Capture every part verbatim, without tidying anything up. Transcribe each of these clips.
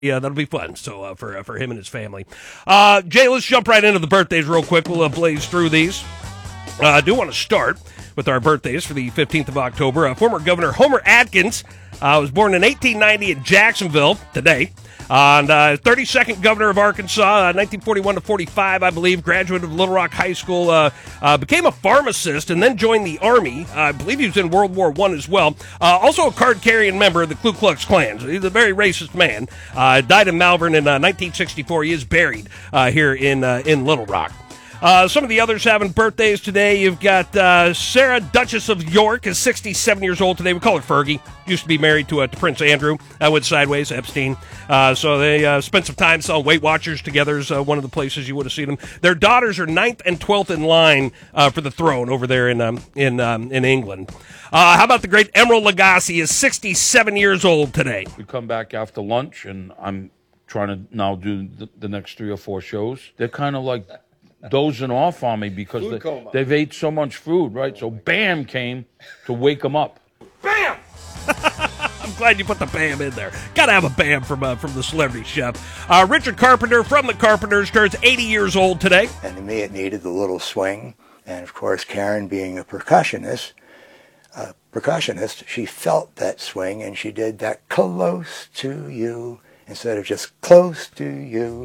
Yeah, that'll be fun. So uh, for uh, for him and his family. Uh, Jay, let's jump right into the birthdays real quick. We'll uh, blaze through these. Uh, I do want to start with our birthdays for the fifteenth of October. Uh, former Governor Homer Atkins uh, was born in eighteen ninety in Jacksonville today. Uh, and uh, thirty-second governor of Arkansas, uh, nineteen forty-one to forty-five, I believe, graduate of Little Rock High School, uh, uh, became a pharmacist and then joined the Army. Uh, I believe he was in World War One as well. Uh, also a card-carrying member of the Ku Klux Klan. He's a very racist man. Uh, died in Malvern in uh, nineteen sixty-four. He is buried uh, here in uh, in Little Rock. Uh, some of the others having birthdays today. You've got uh, Sarah, Duchess of York, is sixty-seven years old today. We call her Fergie. Used to be married to, uh, to Prince Andrew. I went sideways, Epstein. Uh, so they uh, spent some time selling Weight Watchers together. Is uh, one of the places you would have seen them. Their daughters are ninth and twelfth in line uh, for the throne over there in um, in um, in England. Uh, how about the great Emeril Lagasse? Is sixty-seven years old today. We come back after lunch, and I'm trying to now do the, the next three or four shows. They're kind of like dozing off on me because they, they've ate so much food, right? So Bam came to wake them up. Bam! I'm glad you put the Bam in there. Got to have a Bam from uh, from the Celebrity Chef. Uh, Richard Carpenter from the Carpenters turns eighty years old today. And to me, it needed the little swing. And of course, Karen, being a percussionist, uh, percussionist, she felt that swing, and she did that close to you instead of just close to you.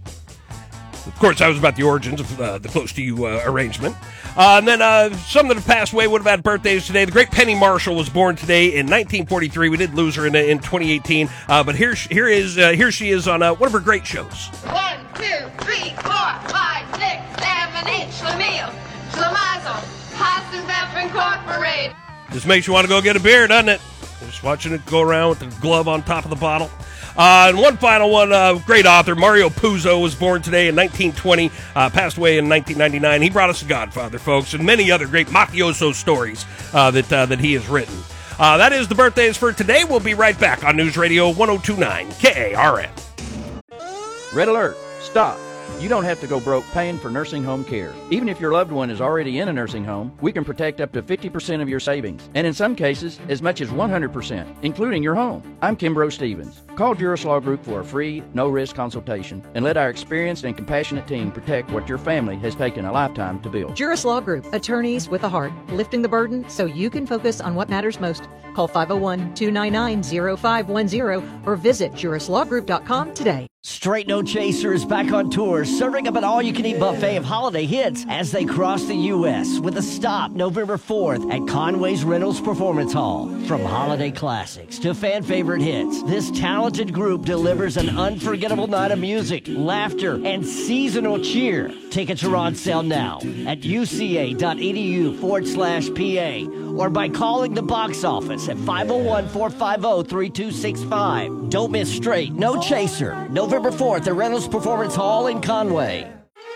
Of course, that was about the origins of uh, the Close to You uh, arrangement. Uh, and then uh, some that have passed away would have had birthdays today. The great Penny Marshall was born today in nineteen forty-three. We did lose her in, in twenty eighteen. Uh, but here, here is uh, here she is on uh, one of her great shows. One, two, three, four, five, six, seven, eight. Schlemiel, Schlemazel, Hasenbeff Incorporated. Just makes you want to go get a beer, doesn't it? Just watching it go around with the glove on top of the bottle. Uh, and one final one, uh, great author, Mario Puzo, was born today in nineteen twenty, uh, passed away in nineteen ninety-nine. He brought us The Godfather, folks, and many other great mafioso stories uh, that uh, that he has written. Uh, that is the birthdays for today. We'll be right back on News Radio one oh two point nine K A R N. Red alert, stop. You don't have to go broke paying for nursing home care. Even if your loved one is already in a nursing home, we can protect up to fifty percent of your savings, and in some cases, as much as one hundred percent, including your home. I'm Kimbrough Stevens. Call Juris Law Group for a free, no-risk consultation, and let our experienced and compassionate team protect what your family has taken a lifetime to build. Juris Law Group, attorneys with a heart, lifting the burden so you can focus on what matters most. Call five oh one, two nine nine, oh five one oh or visit juris law group dot com today. Straight No Chaser is back on tour, serving up an all-you-can-eat buffet of holiday hits as they cross the U S with a stop November fourth at Conway's Reynolds Performance Hall. From holiday classics to fan-favorite hits, this talented group delivers an unforgettable night of music, laughter, and seasonal cheer. Tickets are on sale now at uca.edu forward slash PA or by calling the box office at five oh one, four five oh, three two six five. Don't miss Straight No Chaser, November fourth at Reynolds Performance Hall in Conway.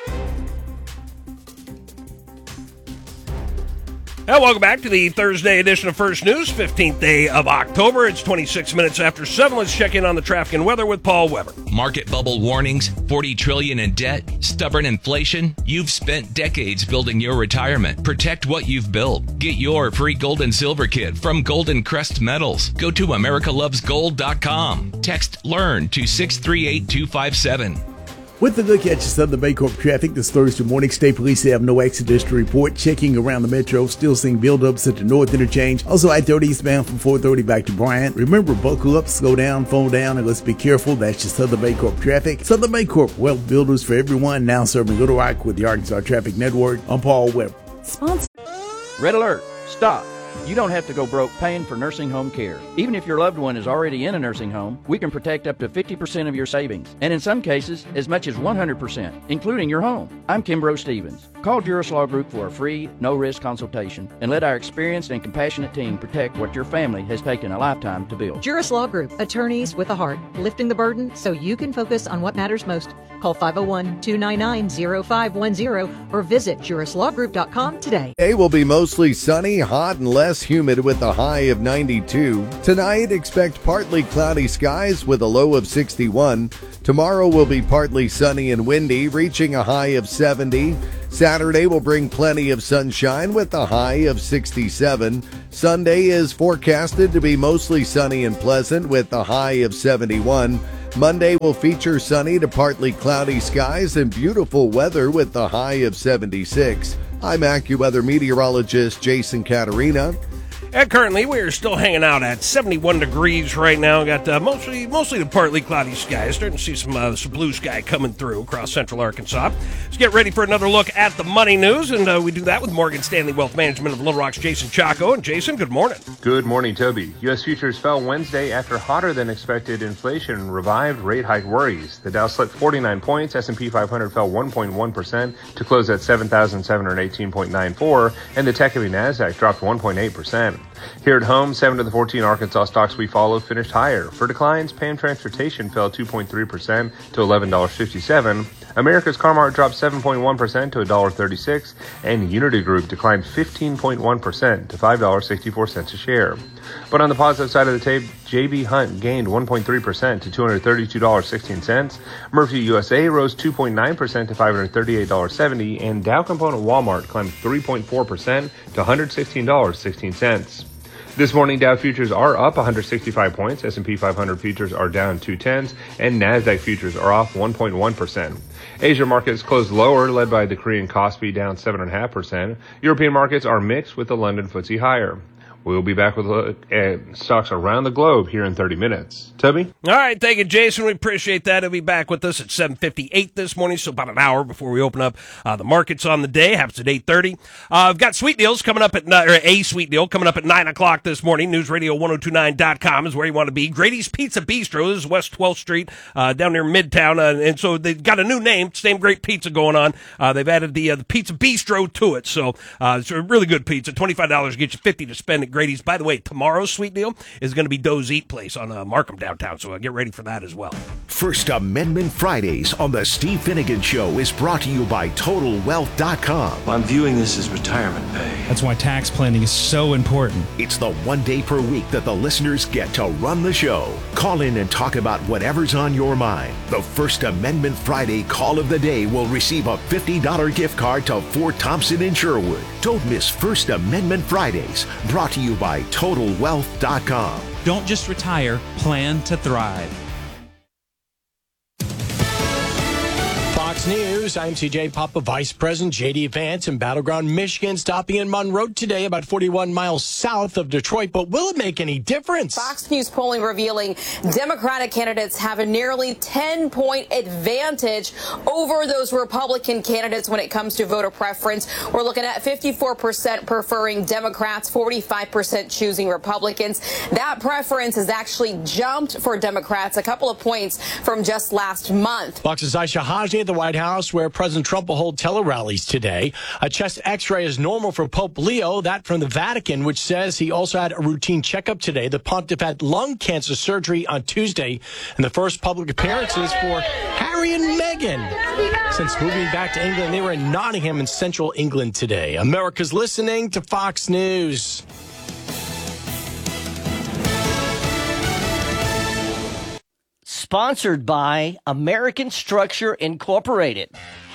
Well, welcome back to the Thursday edition of First News, fifteenth day of October. It's twenty-six minutes after seven. Let's check in on the traffic and weather with Paul Weber. Market bubble warnings, forty trillion dollars in debt, stubborn inflation. You've spent decades building your retirement. Protect what you've built. Get your free gold and silver kit from Golden Crest Metals. Go to america loves gold dot com. Text LEARN to six three eight two five seven. With a look at your Southern Baycorp traffic this Thursday morning, State Police have no accidents to report. Checking around the metro, still seeing buildups at the North Interchange. Also, I thirty eastbound from four thirty back to Bryant. Remember, buckle up, slow down, phone down, and let's be careful. That's your Southern Baycorp traffic. Southern Baycorp, wealth builders for everyone, now serving Little Rock with the Arkansas Traffic Network. I'm Paul Weber. Sponsor. Red alert, stop. You don't have to go broke paying for nursing home care. Even if your loved one is already in a nursing home, we can protect up to fifty percent of your savings, and in some cases, as much as one hundred percent, including your home. I'm Kimbrough Stevens. Call Juris Law Group for a free, no-risk consultation, and let our experienced and compassionate team protect what your family has taken a lifetime to build. Juris Law Group, attorneys with a heart, lifting the burden so you can focus on what matters most. Call five oh one, two nine nine, oh five one oh or visit juris law group dot com today. Today will be mostly sunny, hot, and less humid with a high of ninety-two. Tonight, expect partly cloudy skies with a low of sixty-one. Tomorrow will be partly sunny and windy, reaching a high of seventy. Saturday will bring plenty of sunshine with a high of sixty-seven. Sunday is forecasted to be mostly sunny and pleasant with a high of seventy-one. Monday will feature sunny to partly cloudy skies and beautiful weather with the high of seventy-six. I'm AccuWeather meteorologist Jason Caterina. And currently, we're still hanging out at seventy-one degrees right now. Got uh, mostly mostly the partly cloudy skies. Starting to see some, uh, some blue sky coming through across central Arkansas. Let's get ready for another look at the money news, and uh, we do that with Morgan Stanley Wealth Management of Little Rock's Jason Chaco. And Jason, good morning. Good morning, Toby. U S futures fell Wednesday after hotter than expected inflation revived rate hike worries. The Dow slipped forty-nine points. S and P five hundred fell one point one percent to close at seven thousand seven hundred eighteen point nine four, and the tech-heavy NASDAQ dropped one point eight percent. Here at home, seven of the fourteen Arkansas stocks we follow finished higher. For declines, P A M Transportation fell two point three percent to eleven dollars and fifty-seven cents. America's Car-Mart dropped seven point one percent to one dollar and thirty-six cents, and Unity Group declined fifteen point one percent to five dollars and sixty-four cents a share. But on the positive side of the tape, J B. Hunt gained one point three percent to two hundred thirty-two dollars and sixteen cents. Murphy U S A rose two point nine percent to five hundred thirty-eight dollars and seventy cents, and Dow Component Walmart climbed three point four percent to one hundred sixteen dollars and sixteen cents. This morning, Dow futures are up one hundred sixty-five points, S and P five hundred futures are down two tenths, and NASDAQ futures are off one point one percent. Asia markets closed lower, led by the Korean Kospi down seven point five percent. European markets are mixed, with the London F T S E higher. We'll be back with a look at stocks around the globe here in thirty minutes. Toby? All right, thank you, Jason. We appreciate that. He'll be back with us at seven fifty-eight this morning, so about an hour before we open up uh, the markets on the day. Happens at eight thirty. Uh, I've got sweet deals coming up at, or a sweet deal coming up at nine o'clock this morning. News Radio ten twenty-nine dot com is where you want to be. Grady's Pizza Bistro. This is West twelfth Street uh, down near Midtown, uh, and so they've got a new name, same great pizza going on. Uh, they've added the, uh, the Pizza Bistro to it, so uh, it's a really good pizza. twenty-five dollars gets you fifty to spend at Grady's. By the way, tomorrow's sweet deal is going to be Doe's Eat Place on uh, Markham downtown, so uh, get ready for that as well. First Amendment Fridays on the Steve Finnegan Show is brought to you by Total Wealth dot com. I'm viewing this as retirement pay. That's why tax planning is so important. It's the one day per week that the listeners get to run the show. Call in and talk about whatever's on your mind. The First Amendment Friday call of the day will receive a fifty dollars gift card to Fort Thompson in Sherwood. Don't miss First Amendment Fridays, brought to you by Total Wealth dot com. Don't just retire, plan to thrive. Fox News, I'm C J Papa. Vice President J D. Vance in Battleground, Michigan, stopping in Monroe today, about forty-one miles south of Detroit. But will it make any difference? Fox News polling revealing Democratic candidates have a nearly ten point advantage over those Republican candidates when it comes to voter preference. We're looking at fifty-four percent preferring Democrats, forty-five percent choosing Republicans. That preference has actually jumped for Democrats a couple of points from just last month. Fox's Aisha Hajdi at the White House, where President Trump will hold tele-rallies today. A chest x-ray is normal for Pope Leo, that from the Vatican, which says he also had a routine checkup today. The pontiff had lung cancer surgery on Tuesday, and the first public appearances for Harry and Meghan since moving back to England. They were in Nottingham in central England today. America's listening to Fox News. Sponsored by American Structure Incorporated.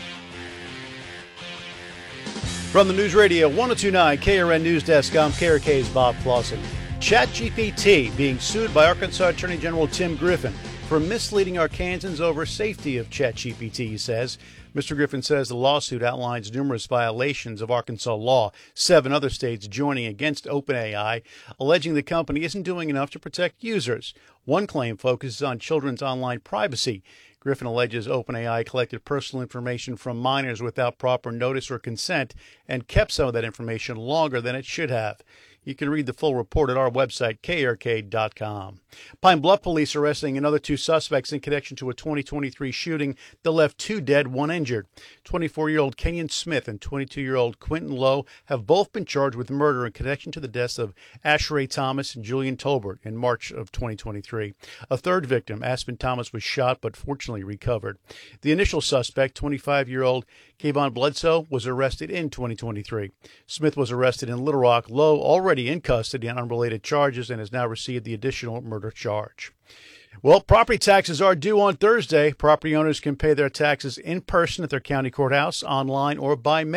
From the News Radio ten twenty-nine K R N News Desk, I'm K R K's Bob Clausen. ChatGPT being sued by Arkansas Attorney General Tim Griffin for misleading Arkansans over safety of ChatGPT, he says. Mister Griffin says the lawsuit outlines numerous violations of Arkansas law, seven other states joining against OpenAI, alleging the company isn't doing enough to protect users. One claim focuses on children's online privacy. Griffin alleges OpenAI collected personal information from minors without proper notice or consent and kept some of that information longer than it should have. You can read the full report at our website, K R K dot com. Pine Bluff police arresting another two suspects in connection to a twenty twenty-three shooting that left two dead, one injured. twenty-four-year-old Kenyon Smith and twenty-two-year-old Quentin Lowe have both been charged with murder in connection to the deaths of Asheray Thomas and Julian Tolbert in March of twenty twenty-three. A third victim, Aspen Thomas, was shot but fortunately recovered. The initial suspect, twenty-five-year-old Kayvon Bledsoe, was arrested in twenty twenty-three. Smith was arrested in Little Rock. Lowe already in custody on unrelated charges and has now received the additional murder charge. Well, property taxes are due on Thursday. Property owners can pay their taxes in person at their county courthouse, online, or by mail.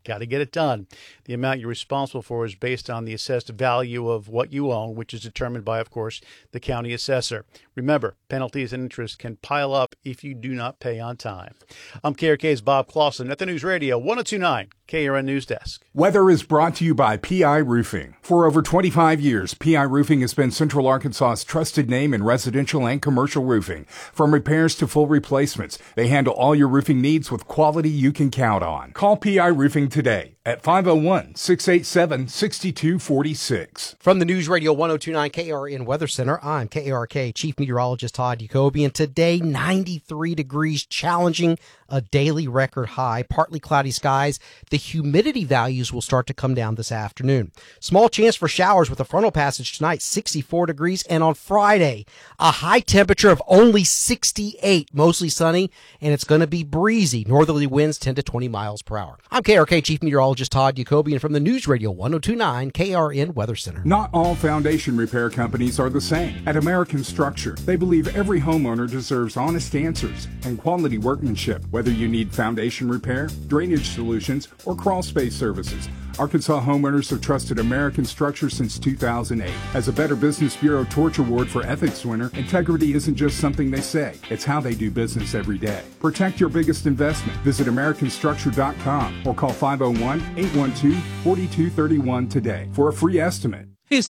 Got to get it done. The amount you're responsible for is based on the assessed value of what you own, which is determined by, of course, the county assessor. Remember, penalties and interest can pile up if you do not pay on time. I'm K R K's Bob Clausen at the News Radio one oh two point nine K R N News Desk. Weather is brought to you by P I Roofing. For over twenty-five years, P I Roofing has been Central Arkansas's trusted name in residential and commercial roofing. From repairs to full replacements, they handle all your roofing needs with quality you can count on. Call P I Roofing today at five oh one, six eight seven, six two four six. From the News Radio one oh two point nine K R N Weather Center, I'm K R K Chief Meteorologist Todd Jacoby, and today ninety-three degrees, challenging a daily record high, partly cloudy skies. The humidity values will start to come down this afternoon. Small chance for showers with a frontal passage tonight, sixty-four degrees, and on Friday, a high temperature of only sixty-eight, mostly sunny, and it's going to be breezy. Northerly winds ten to twenty miles per hour. I'm K R K Chief Meteorologist Todd Jacoby, and from the News Radio one oh two point nine K R N Weather Center. Not all foundation repair companies are the same. At American Structure, they believe every homeowner deserves honest answers and quality workmanship, whether you need foundation repair, drainage solutions, or crawl space services. Arkansas homeowners have trusted American Structure since two thousand eight. As a Better Business Bureau Torch Award for Ethics winner, integrity isn't just something they say. It's how they do business every day. Protect your biggest investment. Visit American Structure dot com or call five oh one, eight one two, four two three one today for a free estimate.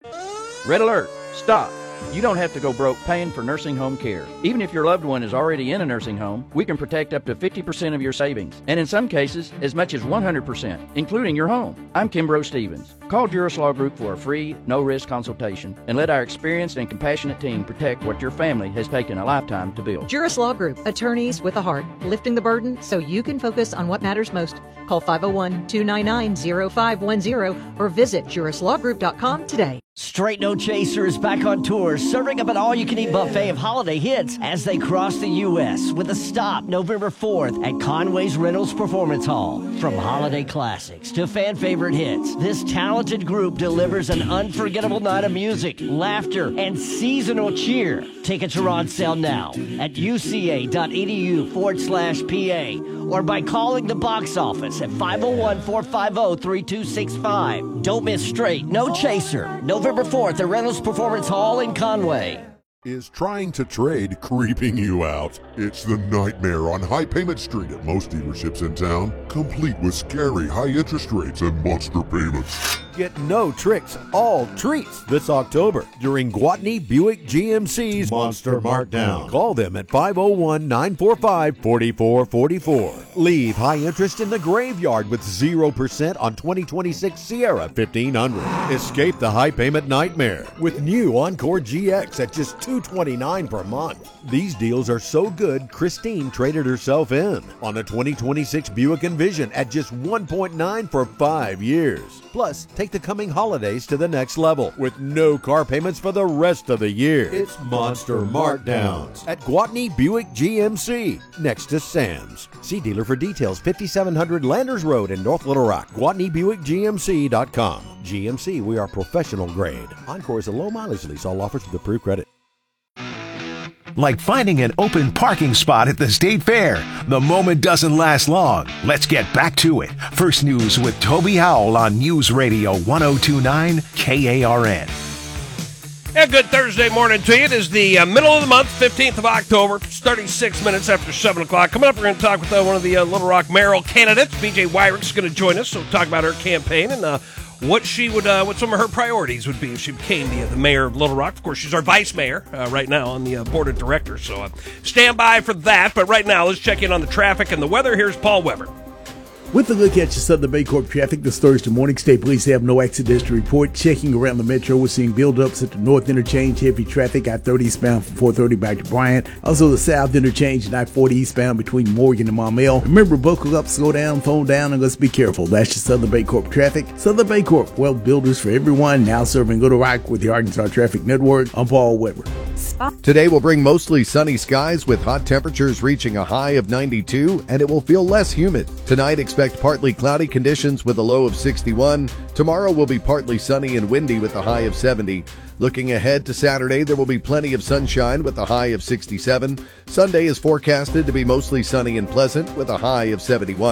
Red alert! Stop! You don't have to go broke paying for nursing home care. Even if your loved one is already in a nursing home, we can protect up to fifty percent of your savings, and in some cases, as much as one hundred percent, including your home. I'm Kimbrough Stevens. Call Juris Law Group for a free, no-risk consultation, and let our experienced and compassionate team protect what your family has taken a lifetime to build. Juris Law Group, attorneys with a heart, lifting the burden so you can focus on what matters most. Call five oh one, two nine nine, oh five one oh or visit juris law group dot com today. Straight No Chaser is back on tour, serving up an all-you-can-eat buffet of holiday hits as they cross the U S with a stop November fourth at Conway's Reynolds Performance Hall. From holiday classics to fan-favorite hits, this talented group delivers an unforgettable night of music, laughter, and seasonal cheer. Tickets are on sale now at uca.edu forward slash PA or by calling the box office at five oh one, four five oh, three two six five. Don't miss Straight No Chaser, November fourth at Reynolds Performance Hall in Conway. Is trying to trade creeping you out? It's the nightmare on High Payment Street at most dealerships in town, complete with scary high interest rates and monster payments. Get no tricks, all treats this October during Gwatney Buick G M C's Monster Markdown. Call them at five oh one, nine four five, four four four four. Leave high interest in the graveyard with zero percent on twenty twenty-six Sierra fifteen hundred. Escape the high payment nightmare with new Encore G X at just two hundred twenty-nine dollars per month. These deals are so good, Christine traded herself in on a twenty twenty-six Buick Envision at just one point nine for five years. Plus, take the coming holidays to the next level with no car payments for the rest of the year. It's Monster Markdowns at Gwatney Buick G M C next to Sam's. See dealer for details. fifty-seven hundred Landers Road in North Little Rock. Gwatney Buick G M C dot com. G M C, we are professional grade. Encore is a low mileage lease. All offers with approved credit. Like finding an open parking spot at the state fair. The moment doesn't last long. Let's get back to it. First News with Toby Howell on News Radio one oh two point nine K A R N. Yeah, good Thursday morning to you. It is the uh, middle of the month, fifteenth of October. It's thirty-six minutes after seven o'clock. Coming up, we're going to talk with uh, one of the uh, Little Rock mayoral candidates. B J Wyrick's going to join us, so we'll talk about her campaign and uh, what she would, uh, what some of her priorities would be if she became the, uh, the mayor of Little Rock. Of course, she's our vice mayor uh, right now on the uh, board of directors, so uh, stand by for that. But right now, let's check in on the traffic and the weather. Here's Paul Weber. With a look at your Southern Baycorp traffic this Thursday morning, State Police have no accidents to report. Checking around the metro, we're seeing buildups at the North Interchange, heavy traffic, I thirty eastbound from four thirty back to Bryant. Also, the South Interchange and I forty eastbound between Morgan and Maumelle. Remember, buckle up, slow down, phone down, and let's be careful. That's your Southern Baycorp traffic. Southern Baycorp, well, builders for everyone, now serving Little Rock with the Arkansas Traffic Network. I'm Paul Weber. Today will bring mostly sunny skies with hot temperatures reaching a high of ninety-two, and it will feel less humid. Tonight, expect partly cloudy conditions with a low of sixty-one. Tomorrow will be partly sunny and windy with a high of seventy. Looking ahead to Saturday, there will be plenty of sunshine with a high of sixty-seven. Sunday is forecasted to be mostly sunny and pleasant with a high of seventy-one.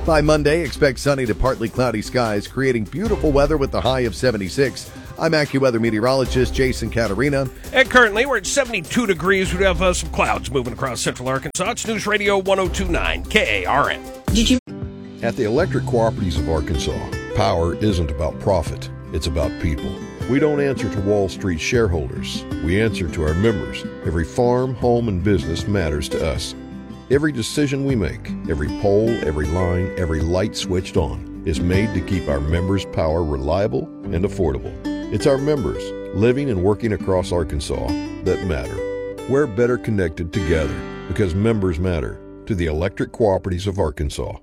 By Monday, expect sunny to partly cloudy skies, creating beautiful weather with the high of seventy-six. I'm AccuWeather meteorologist Jason Caterina. And currently, we're at seventy-two degrees. We have uh, some clouds moving across central Arkansas. It's News Radio one oh two point nine K A R N. Did you? At the Electric Cooperatives of Arkansas, power isn't about profit. It's about people. We don't answer to Wall Street shareholders. We answer to our members. Every farm, home, and business matters to us. Every decision we make, every pole, every line, every light switched on is made to keep our members' power reliable and affordable. It's our members, living and working across Arkansas, that matter. We're better connected together because members matter to the Electric Cooperatives of Arkansas.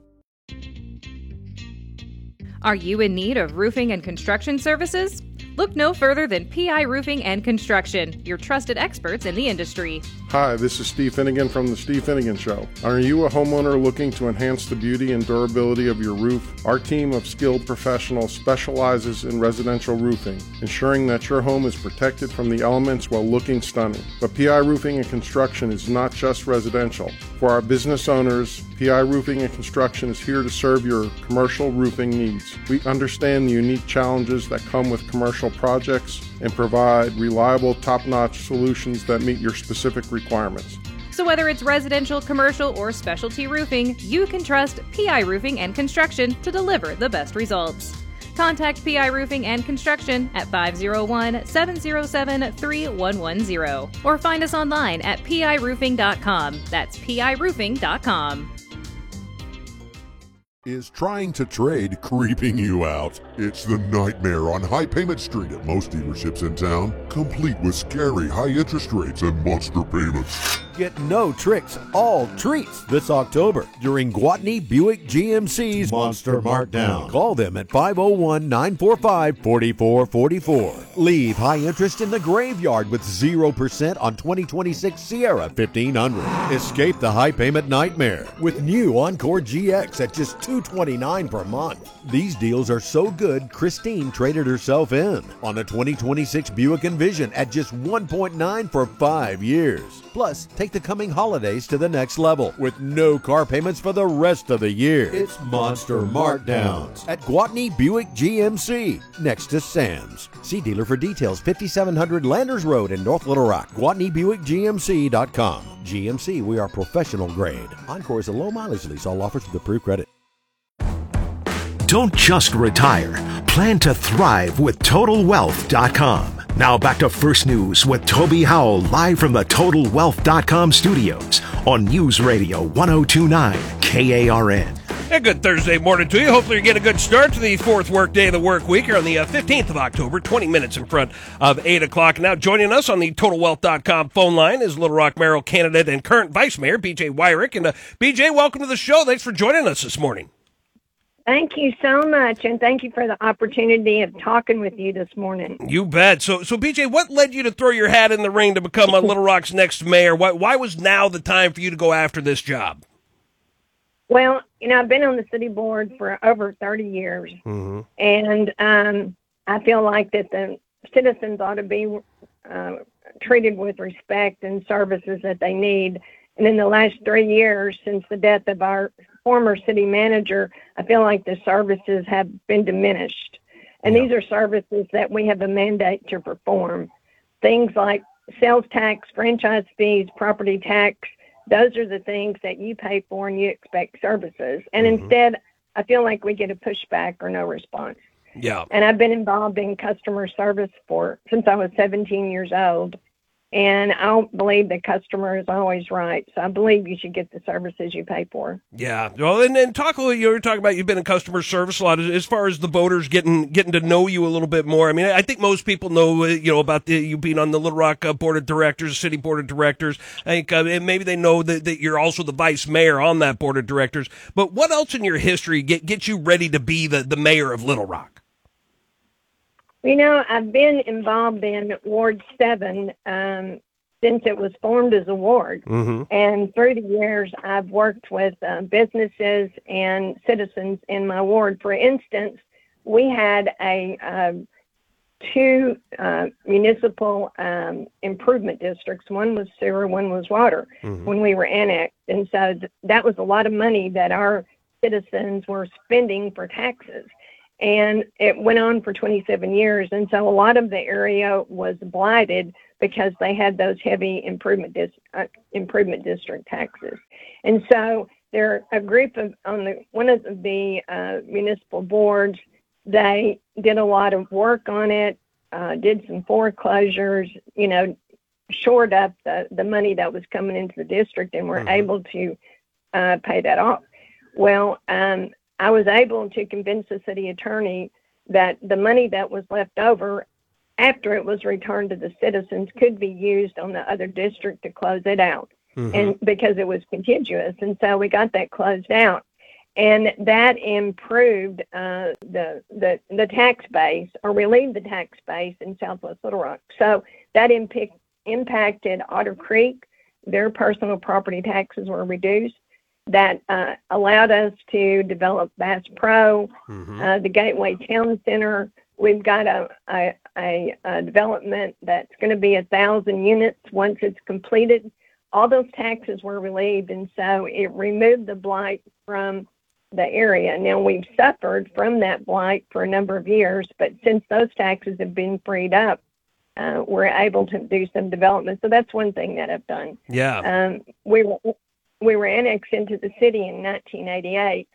Are you in need of roofing and construction services? Look no further than P I Roofing and Construction, your trusted experts in the industry. Hi, this is Steve Finnegan from The Steve Finnegan Show. Are you a homeowner looking to enhance the beauty and durability of your roof? Our team of skilled professionals specializes in residential roofing, ensuring that your home is protected from the elements while looking stunning. But P I Roofing and Construction is not just residential. For our business owners, P I Roofing and Construction is here to serve your commercial roofing needs. We understand the unique challenges that come with commercial projects and provide reliable, top-notch solutions that meet your specific requirements. So whether it's residential, commercial, or specialty roofing, you can trust P I Roofing and Construction to deliver the best results. Contact P I Roofing and Construction at five oh one, seven oh seven, three one one oh or find us online at P I roofing dot com. That's P I roofing dot com. Is trying to trade creeping you out? It's the nightmare on High Payment Street at most dealerships in town, complete with scary high interest rates and monster payments. Get no tricks, all treats this October during Gwatney Buick G M C's Monster Markdown. Call them at five oh one, nine four five, four four four four. Leave high interest in the graveyard with zero percent on twenty twenty-six Sierra fifteen hundred. Escape the high payment nightmare with new Encore G X at just two hundred twenty-nine dollars per month. These deals are so good, Christine traded herself in on a twenty twenty-six Buick Envision at just one point nine for five years. Plus, take the coming holidays to the next level with no car payments for the rest of the year. It's Monster Markdowns at Gwatney Buick G M C next to Sam's. See dealer for details. fifty-seven hundred Landers Road in North Little Rock. Gwatney Buick G M C dot com. G M C, we are professional grade. Encore is a low mileage lease. All offers with approved credit. Don't just retire. Plan to thrive with Total Wealth dot com. Now back to First News with Toby Howell, live from the Total Wealth dot com studios on News Radio one oh two point nine K A R N. A good Thursday morning to you. Hopefully you get a good start to the fourth work day of the work week here on the uh, fifteenth of October, twenty minutes in front of eight o'clock. Now joining us on the Total Wealth dot com phone line is Little Rock mayoral candidate and current Vice Mayor B J Wyrick. And uh, B J, welcome to the show. Thanks for joining us this morning. Thank you so much, and thank you for the opportunity of talking with you this morning. You bet. So, so B J, what led you to throw your hat in the ring to become a Little Rock's next mayor? Why, why was now the time for you to go after this job? Well, you know, I've been on the city board for over thirty years, mm-hmm. and um, I feel like that the citizens ought to be uh, treated with respect and services that they need. And in the last three years, since the death of our former city manager, I feel like the services have been diminished. And yeah. These are services that we have a mandate to perform. Things like sales tax, franchise fees, property tax, those are the things that you pay for and you expect services. And mm-hmm. instead, I feel like we get a pushback or no response. Yeah. And I've been involved in customer service for since I was seventeen years old. And I don't believe the customer is always right. So I believe you should get the services you pay for. Yeah. Well, and, and talk a little, you were talking about you've been in customer service a lot as far as the voters getting getting to know you a little bit more. I mean, I think most people know, you know, about the, you being on the Little Rock uh, Board of Directors, City Board of Directors. I think uh, and maybe they know that, that you're also the vice mayor on that Board of Directors. But what else in your history get, get you ready to be the, the mayor of Little Rock? You know, I've been involved in Ward seven um, since it was formed as a ward. Mm-hmm. And through the years, I've worked with uh, businesses and citizens in my ward. For instance, we had a uh, two uh, municipal um, improvement districts. One was sewer, one was water, mm-hmm. when we were annexed. And so th- that was a lot of money that our citizens were spending for taxes. And it went on for twenty-seven years. And so a lot of the area was blighted because they had those heavy improvement dis- uh, improvement district taxes. And so there a group of on the one of the uh, municipal boards, they did a lot of work on it, uh, did some foreclosures, you know, shored up the, the money that was coming into the district, and were mm-hmm. able to uh, pay that off. Well, um, I was able to convince the city attorney that the money that was left over after it was returned to the citizens could be used on the other district to close it out. Mm-hmm. And because it was contiguous. And so we got that closed out. And that improved uh, the, the the tax base, or relieved the tax base in Southwest Little Rock. So that imp- impacted Otter Creek. Their personal property taxes were reduced. That uh, allowed us to develop Bass Pro, mm-hmm. uh, the Gateway Town Center. We've got a, a, a, a development that's going to be a thousand units once it's completed. All those taxes were relieved, and so it removed the blight from the area. Now, we've suffered from that blight for a number of years, but since those taxes have been freed up, uh, we're able to do some development. So that's one thing that I've done. Yeah. Um, we were we were annexed into the city in nineteen eighty-eight,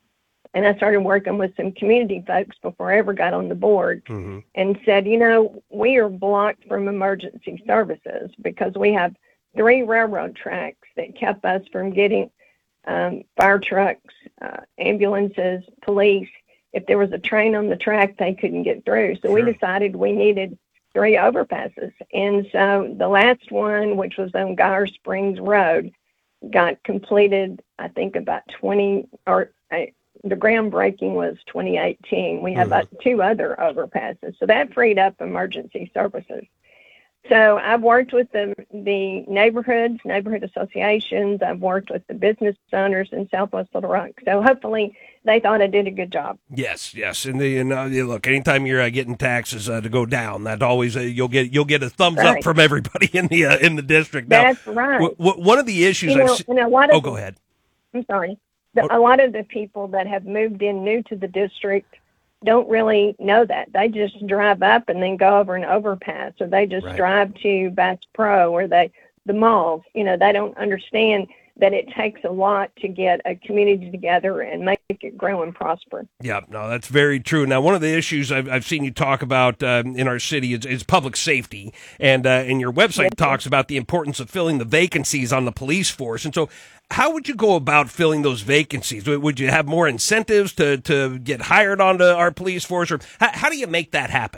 and I started working with some community folks before I ever got on the board, mm-hmm. and said, you know, we are blocked from emergency services because we have three railroad tracks that kept us from getting um, fire trucks, uh, ambulances, police. If there was a train on the track, they couldn't get through. So sure. we decided we needed three overpasses. And so the last one, which was on Geyer Springs Road, got completed, I think, about twenty, or uh, the groundbreaking was twenty eighteen. We have mm-hmm. about two other overpasses. So that freed up emergency services. So I've worked with the the neighborhoods, neighborhood associations. I've worked with the business owners in Southwest Little Rock. So hopefully they thought I did a good job. Yes, yes. And, the, and uh, look, anytime you're uh, getting taxes uh, to go down, that always uh, you'll get you'll get a thumbs right. up from everybody in the uh, in the district. Now, that's right. W- w- one of the issues you know, I've seen. A lot of oh, go ahead. I'm sorry. The, a lot of the people that have moved in new to the district don't really know that. They just drive up and then go over an overpass, or they just right. drive to Bass Pro, or they the malls. You know, they don't understand that it takes a lot to get a community together and make it grow and prosper. Yeah, no, that's very true. Now, one of the issues I've, I've seen you talk about um, in our city is, is public safety, and uh, and your website yes. talks about the importance of filling the vacancies on the police force. And so, how would you go about filling those vacancies? Would you have more incentives to, to get hired onto our police force, or how, how do you make that happen?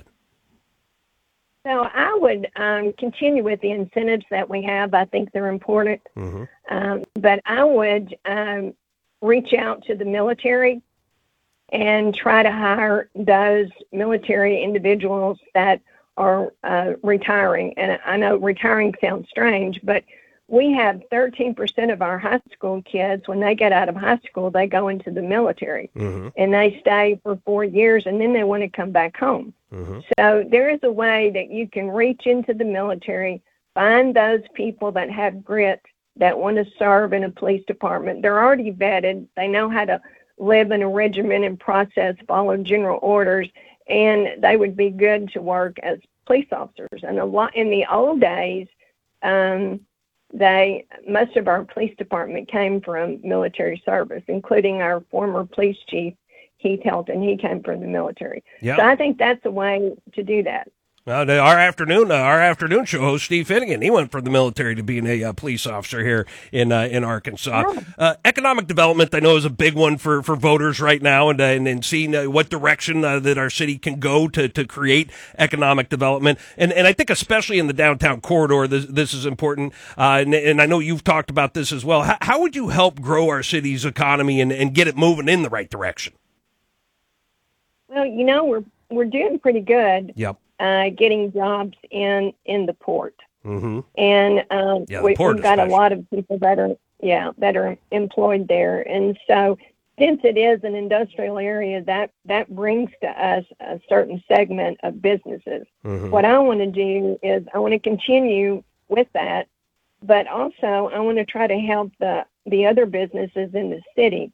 So I would um, continue with the incentives that we have. I think they're important. Mm-hmm. Um, but I would um, reach out to the military and try to hire those military individuals that are uh, retiring. And I know retiring sounds strange, but we have thirteen percent of our high school kids, when they get out of high school, they go into the military, mm-hmm. and they stay for four years, and then they want to come back home. Mm-hmm. So there is a way that you can reach into the military, find those people that have grit, that want to serve in a police department. They're already vetted. They know how to live in a regimented process, follow general orders, and they would be good to work as police officers. And a lot in the old days, um, They, most of our police department came from military service, including our former police chief, Keith Helton. He came from the military. Yep. So I think that's a way to do that. Uh, our afternoon, uh, our afternoon show host Steve Finnegan, he went from the military to being a uh, police officer here in uh, in Arkansas. Oh. Uh, economic development, I know, is a big one for, for voters right now, and uh, and, and seeing uh, what direction uh, that our city can go to, to create economic development, and and I think especially in the downtown corridor, this this is important. Uh, and, and I know you've talked about this as well. How, how would you help grow our city's economy and, and get it moving in the right direction? Well, you know, we're we're doing pretty good. Yep. Uh, getting jobs in, in the port. Mm-hmm. And um, yeah, we, port we've got especially. a lot of people that are, yeah, that are employed there. And so since it is an industrial area, that, that brings to us a certain segment of businesses. Mm-hmm. What I want to do is I want to continue with that, but also I want to try to help the, the other businesses in the city.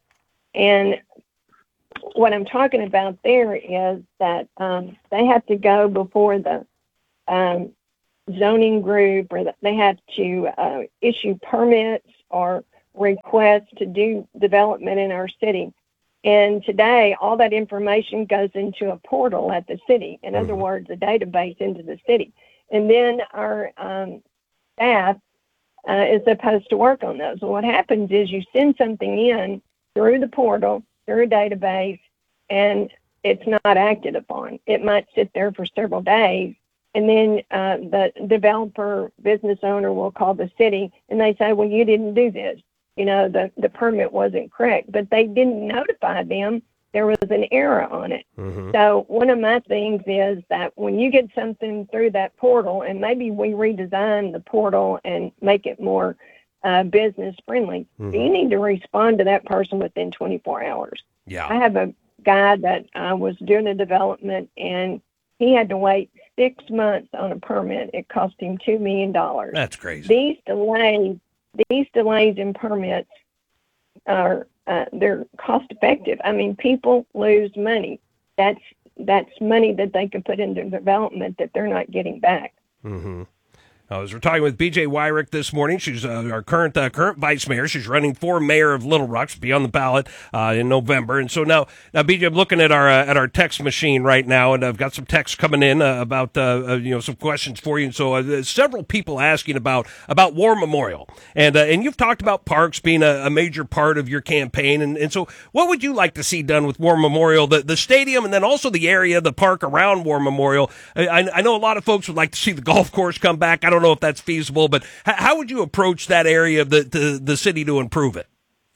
And what I'm talking about there is that um, they have to go before the um, zoning group, or that they have to uh, issue permits or requests to do development in our city. And today, all that information goes into a portal at the city. In other words, a database into the city. And then our um, staff uh, is supposed to work on those. Well, what happens is you send something in through the portal, through a database, and it's not acted upon. It might sit there for several days, and then uh, the developer, business owner will call the city, and they say, well, you didn't do this. You know, the, the permit wasn't correct, but they didn't notify them there was an error on it. Mm-hmm. So one of my things is that when you get something through that portal, and maybe we redesign the portal and make it more uh, business friendly, Mhm. you need to respond to that person within twenty-four hours. Yeah. I have a guy that uh, was doing the development, and he had to wait six months on a permit. It cost him two million dollars. That's crazy. These delays, these delays in permits are uh, they're cost effective. I mean, people lose money. That's that's money that they can put into development that they're not getting back. Mm-hmm. Uh, as we're talking with B J Wyrick this morning, she's uh, our current uh, current vice mayor. She's running for mayor of Little Rock. She'll be on the ballot uh, in November. And so now, now B J, I'm looking at our uh, at our text machine right now, and I've got some texts coming in uh, about uh, uh, you know some questions for you. And so uh, there's several people asking about about War Memorial, and uh, and you've talked about parks being a, a major part of your campaign. And, and so, what would you like to see done with War Memorial, the the stadium, and then also the area, the park around War Memorial? I, I know a lot of folks would like to see the golf course come back. I don't know if that's feasible, but h- how would you approach that area of the, the, the city to improve it?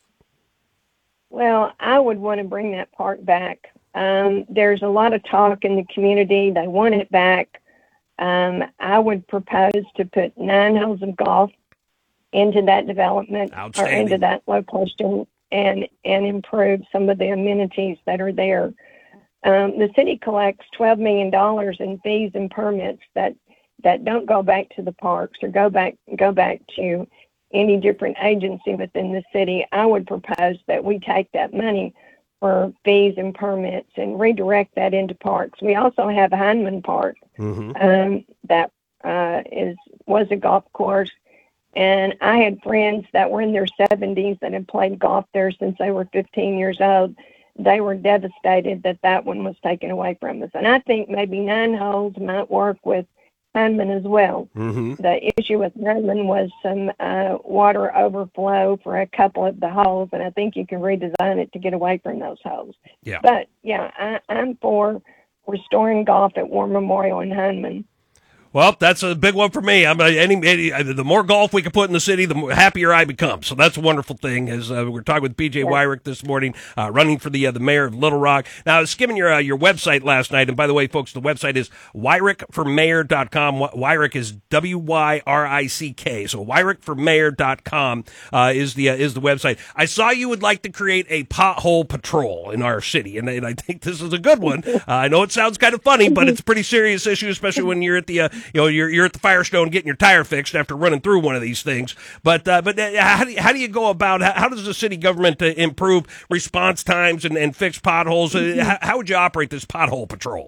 Well, I would want to bring that park back. Um, there's a lot of talk in the community. They want it back. Um, I would propose to put nine holes of golf into that development or into that location and, and improve some of the amenities that are there. Um, the city collects twelve million dollars in fees and permits that that don't go back to the parks or go back go back to any different agency within the city. I would propose that we take that money for fees and permits and redirect that into parks. We also have Heineman Park Mm-hmm. um, that uh, is was a golf course, and I had friends that were in their seventies that had played golf there since they were fifteen years old. They were devastated that that one was taken away from us, and I think maybe nine holes might work with Heineman as well. Mm-hmm. The issue with Heineman was some uh, water overflow for a couple of the holes, and I think you can redesign it to get away from those holes. Yeah. But, yeah, I, I'm for restoring golf at War Memorial in Heineman. Well, that's a big one for me. I'm uh, any, any the more golf we can put in the city, the more happier I become. So that's a wonderful thing. As uh, we're talking with B J Wyrick this morning, uh, running for the uh, the mayor of Little Rock. Now, I was skimming your uh, your website last night, and by the way, folks, the website is wyrick for mayor dot com. Wyrick is W Y R I C K. So wyrick for mayor dot com uh, is the uh, is the website. I saw you would like to create a pothole patrol in our city, and, and I think this is a good one. Uh, I know it sounds kind of funny, but it's a pretty serious issue, especially when you're at the uh, you know, you're you're at the Firestone getting your tire fixed after running through one of these things. But uh, but uh, how do you, how do you go about how, how does the city government uh, improve response times and, and fix potholes? Uh, how, how would you operate this pothole patrol?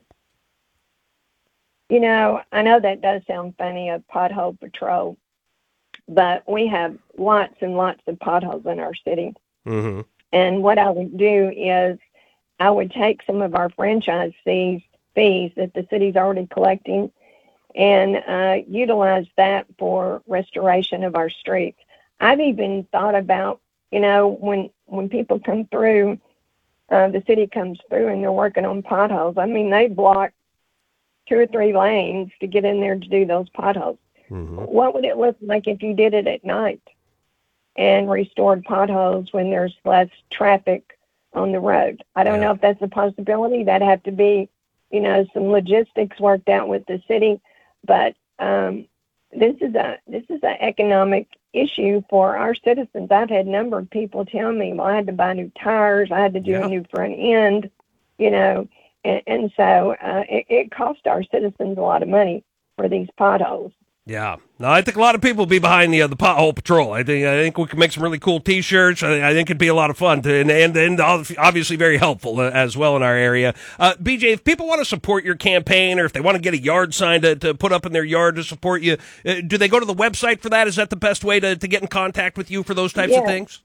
You know, I know that does sound funny, a pothole patrol, but we have lots and lots of potholes in our city. Mm-hmm. And what I would do is I would take some of our franchise fees, fees that the city's already collecting and uh, utilize that for restoration of our streets. I've even thought about, you know, when when people come through, uh, the city comes through and they're working on potholes. I mean, they block two or three lanes to get in there to do those potholes. Mm-hmm. What would it look like if you did it at night and restored potholes when there's less traffic on the road? I don't know if that's a possibility. That'd have to be, you know, some logistics worked out with the city. But um, this is a this is an economic issue for our citizens. I've had a number of people tell me, well, I had to buy new tires, I had to do Yeah. a new front end, you know, and, and so uh, it, it cost our citizens a lot of money for these potholes. Yeah. No, I think a lot of people will be behind the uh, the pothole patrol. I think I think we can make some really cool T-shirts. I, I think it'd be a lot of fun to, and, and and obviously very helpful uh, as well in our area. Uh, B J, if people want to support your campaign, or if they want to get a yard sign to, to put up in their yard to support you, uh, do they go to the website for that? Is that the best way to, to get in contact with you for those types yes. of things?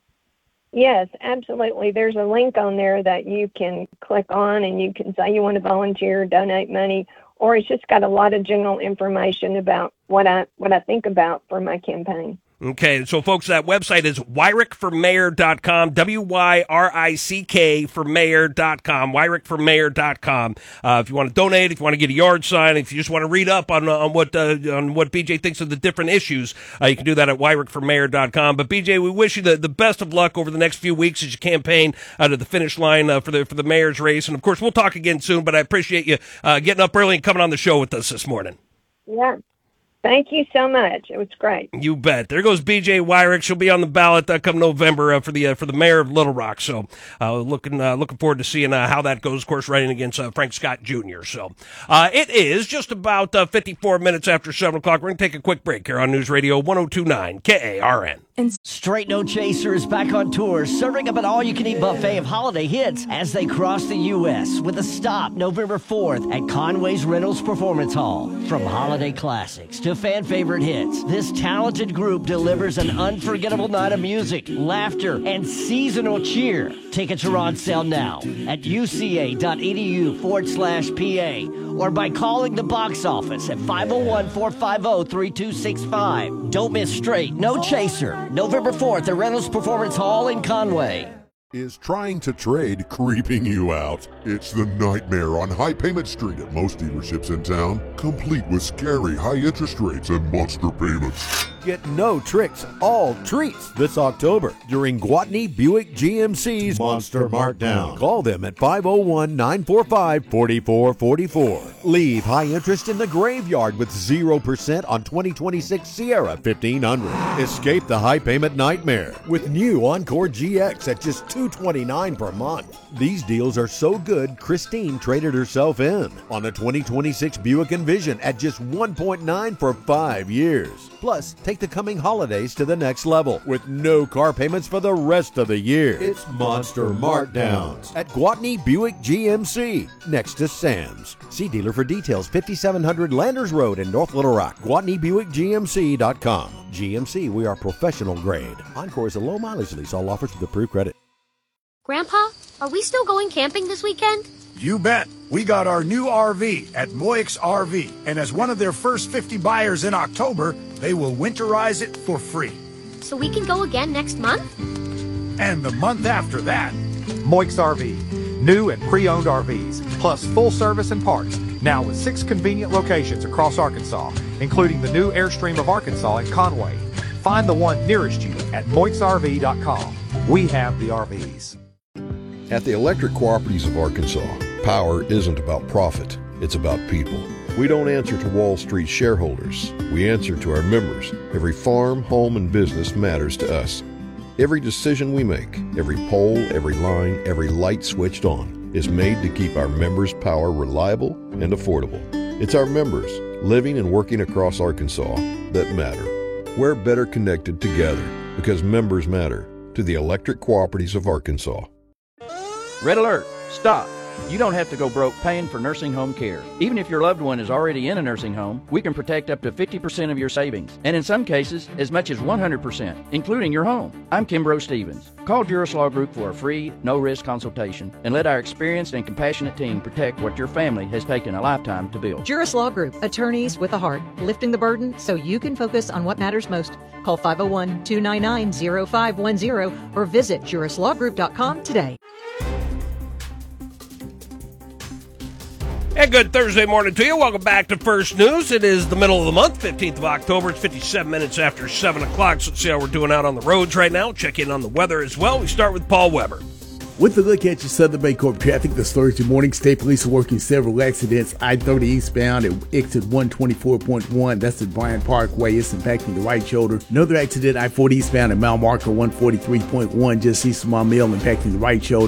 Yes, absolutely. There's a link on there that you can click on, and you can say you want to volunteer, donate money, or it's just got a lot of general information about what I what I think about for my campaign. Okay, so folks, that website is wyrick for mayor dot com, W Y R I C K for mayor dot com, wyrick for mayor dot com. Uh, if you want to donate, if you want to get a yard sign, if you just want to read up on on what uh, on what B J thinks of the different issues, uh, you can do that at wyrick for mayor dot com. But B J, we wish you the, the best of luck over the next few weeks as you campaign uh, to the finish line uh, for the for the mayor's race. And of course, we'll talk again soon. But I appreciate you uh, getting up early and coming on the show with us this morning. Yeah. Thank you so much. It was great. You bet. There goes B J Wyrick. She'll be on the ballot uh, come November uh, for the uh, for the mayor of Little Rock. So, uh, looking uh, looking forward to seeing uh, how that goes. Of course, running against uh, Frank Scott Junior So, uh, it is just about uh, fifty-four minutes after seven o'clock. We're going to take a quick break here on News Radio one oh two point nine K A R N. Straight No Chaser is back on tour, serving up an all-you-can-eat buffet of holiday hits as they cross the U S with a stop November fourth at Conway's Reynolds Performance Hall. From holiday classics to fan favorite hits, this talented group delivers an unforgettable night of music, laughter, and seasonal cheer. Tickets are on sale now at uca.edu forward slash PA or by calling the box office at five oh one, four five oh, three two six five. Don't miss Straight No Chaser, November fourth at Reynolds Performance Hall in Conway. Is trying to trade creeping you out? It's the nightmare on High Payment Street at most dealerships in town, complete with scary high interest rates and monster payments. Get no tricks, all treats this October during Gwatney Buick G M C's Monster Markdown. Call them at five oh one, nine four five, four four four four. Leave high interest in the graveyard with zero percent on twenty twenty-six Sierra fifteen hundred. Escape the high payment nightmare with new Encore G X at just two hundred twenty-nine dollars per month. These deals are so good, Christine traded herself in on a twenty twenty-six Buick Envision at just one point nine for five years. Plus, take the coming holidays to the next level with no car payments for the rest of the year. It's Monster Markdowns at Gwatney Buick G M C next to Sam's. See dealer for details, fifty-seven hundred Landers Road in North Little Rock. Gwatney Buick G M C dot com. G M C, we are professional grade. Encore is a low mileage lease. All offers with approved credit. Grandpa, are we still going camping this weekend? You bet. We got our new R V at Moix R V, and as one of their first fifty buyers in October, they will winterize it for free. So we can go again next month? And the month after that. Moix R V. New and pre-owned R Vs, plus full service and parts. Now with six convenient locations across Arkansas, including the new Airstream of Arkansas in Conway. Find the one nearest you at moix R V dot com. We have the R Vs. At the Electric Cooperatives of Arkansas, power isn't about profit, it's about people. We don't answer to Wall Street shareholders. We answer to our members. Every farm, home, and business matters to us. Every decision we make, every pole, every line, every light switched on is made to keep our members' power reliable and affordable. It's our members, living and working across Arkansas, that matter. We're better connected together because members matter to the Electric Cooperatives of Arkansas. Red alert! Stop! You don't have to go broke paying for nursing home care. Even if your loved one is already in a nursing home, we can protect up to fifty percent of your savings, and in some cases, as much as one hundred percent, including your home. I'm Kimbrough Stevens. Call Juris Law Group for a free, no-risk consultation, and let our experienced and compassionate team protect what your family has taken a lifetime to build. Juris Law Group, attorneys with a heart, lifting the burden so you can focus on what matters most. Call five oh one, two nine nine, oh five one oh or visit juris law group dot com today. And good Thursday morning to you. Welcome back to First News. It is the middle of the month, fifteenth of October. It's fifty-seven minutes after seven o'clock. So let's see how we're doing out on the roads right now. Check in on the weather as well. We start with Paul Weber. With a look at your Southern Baycorp traffic this Thursday morning, state police are working several accidents. I thirty eastbound at exit one twenty-four point one. That's at Bryant Parkway. It's impacting the right shoulder. Another accident, I forty eastbound at mile marker one forty-three point one, just east of my mill, impacting the right shoulder.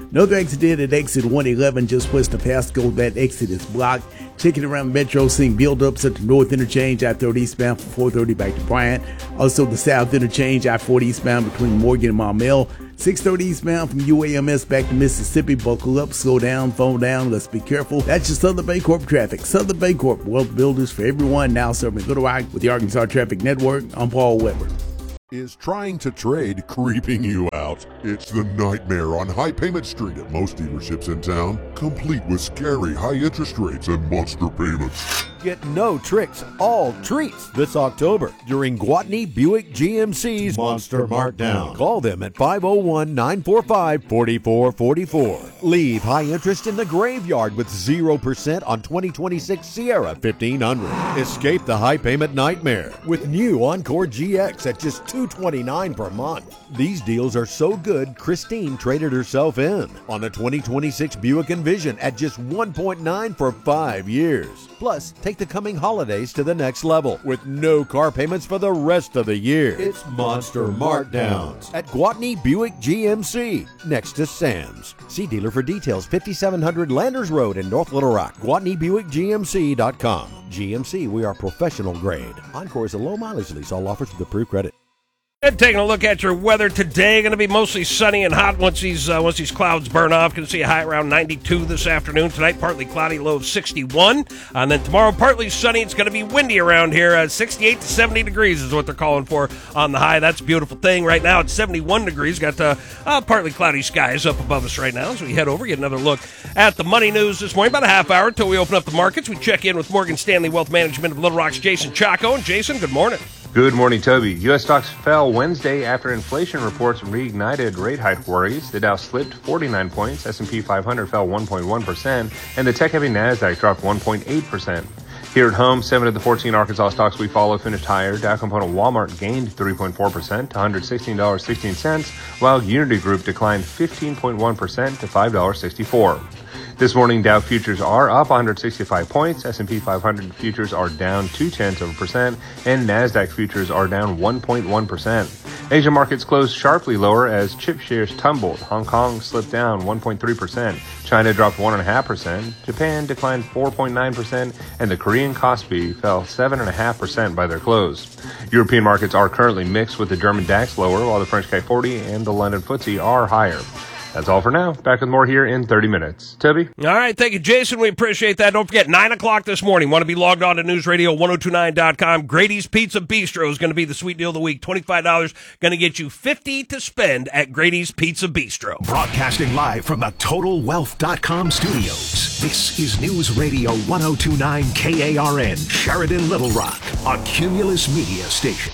Another accident at exit one eleven just west of Pasco. That exit is blocked. Checking around the metro, seeing buildups at the north interchange, I thirty eastbound from four thirty back to Bryant. Also the south interchange, I forty eastbound between Morgan and Maumelle. six thirty eastbound from U A M S back to Mississippi. Buckle up, slow down, phone down, let's be careful. That's your Southern Bancorp traffic. Southern Bancorp, wealth builders for everyone, now serving Little Rock with the Arkansas Traffic Network. I'm Paul Weber. Is trying to trade creeping you out? It's the nightmare on High Payment Street at most dealerships in town, complete with scary high interest rates and monster payments. Get no tricks, all treats this October during Gwatney Buick G M C's Monster Markdown. Call them at five oh one, nine four five, four four four four. Leave high interest in the graveyard with zero percent on twenty twenty-six Sierra fifteen hundred. Escape the high payment nightmare with new Encore G X at just two hundred twenty-nine dollars per month. These deals are so good, Christine traded herself in on a twenty twenty-six Buick Envision at just one point nine for five years. Plus, take the coming holidays to the next level with no car payments for the rest of the year. It's Monster Markdowns at Gwatney Buick G M C next to Sam's. See dealer for details. fifty-seven hundred Landers Road in North Little Rock. Gwatney Buick G M C dot com. G M C, we are professional grade. Encore is a low mileage lease. All offers with approved credit. And taking a look at your weather today, going to be mostly sunny and hot once these uh, once these clouds burn off. Going to see a high around ninety-two this afternoon. Tonight, partly cloudy, low of sixty-one. And then tomorrow, partly sunny. It's going to be windy around here. Uh, sixty-eight to seventy degrees is what they're calling for on the high. That's a beautiful thing. Right now, it's seventy-one degrees. Got uh, uh, partly cloudy skies up above us right now. So we head over, get another look at the money news this morning. About a half hour until we open up the markets. We check in with Morgan Stanley Wealth Management of Little Rock's Jason Chaco. And Jason, good morning. Good morning, Toby. U S stocks fell Wednesday after inflation reports reignited rate hike worries. The Dow slipped forty-nine points, S and P five hundred fell one point one percent, and the tech-heavy NASDAQ dropped one point eight percent. Here at home, seven of the fourteen Arkansas stocks we follow finished higher. Dow component Walmart gained three point four percent to one hundred sixteen dollars and sixteen cents, while Unity Group declined fifteen point one percent to five dollars and sixty-four cents. This morning, Dow futures are up one hundred sixty-five points, S and P five hundred futures are down two tenths of a percent, and NASDAQ futures are down one point one percent. Asian markets closed sharply lower as chip shares tumbled. Hong Kong slipped down one point three percent, China dropped one point five percent, Japan declined four point nine percent, and the Korean Kospi fell seven point five percent by their close. European markets are currently mixed with the German DAX lower, while the French C A C forty and the London F T S E are higher. That's all for now. Back with more here in thirty minutes. Toby? All right. Thank you, Jason. We appreciate that. Don't forget, nine o'clock this morning. Want to be logged on to News Radio ten twenty-nine dot com. Grady's Pizza Bistro is going to be the sweet deal of the week. twenty-five dollars going to get you fifty dollars to spend at Grady's Pizza Bistro. Broadcasting live from the Total Wealth dot com studios. This is News Radio ten twenty-nine K A R N, Sheridan, Little Rock, a Cumulus Media station.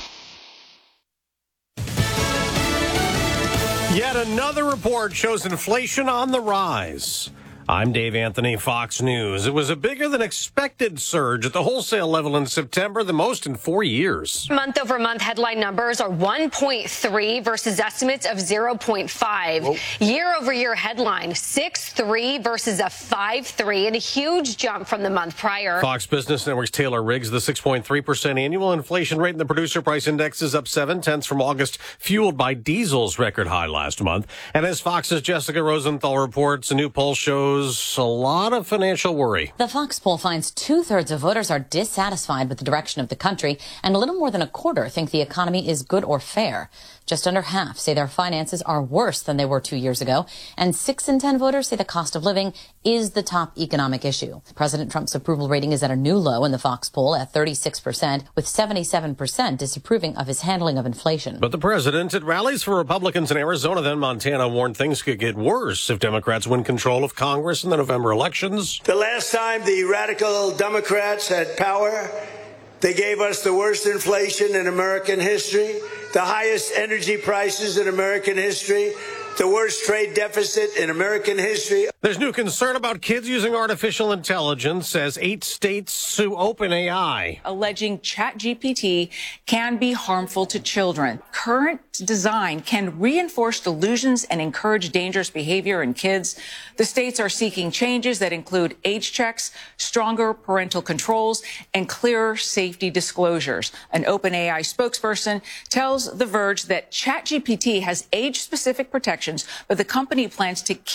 Yet another report shows inflation on the rise. I'm Dave Anthony, Fox News. It was a bigger than expected surge at the wholesale level in September, the most in four years. Month over month headline numbers are one point three versus estimates of zero point five. Whoa. Year over year headline six point three versus a five point three, and a huge jump from the month prior. Fox Business Network's Taylor Riggs, the six point three percent annual inflation rate in the producer price index is up seven tenths from August, fueled by diesel's record high last month. And as Fox's Jessica Rosenthal reports, a new poll shows a lot of financial worry. The Fox poll finds two-thirds of voters are dissatisfied with the direction of the country, and a little more than a quarter think the economy is good or fair. Just under half say their finances are worse than they were two years ago, and six in ten voters say the cost of living is the top economic issue. President Trump's approval rating is at a new low in the Fox poll at thirty-six percent, with seventy-seven percent disapproving of his handling of inflation. But the president, at rallies for Republicans in Arizona, then Montana, warned things could get worse if Democrats win control of Congress in the November elections. The last time the radical Democrats had power, they gave us the worst inflation in American history, the highest energy prices in American history, the worst trade deficit in American history. There's new concern about kids using artificial intelligence as eight states sue OpenAI, alleging ChatGPT can be harmful to children. Current design can reinforce delusions and encourage dangerous behavior in kids. The states are seeking changes that include age checks, stronger parental controls, and clearer safety disclosures. An OpenAI spokesperson tells The Verge that ChatGPT has age-specific protections, but the company plans to keep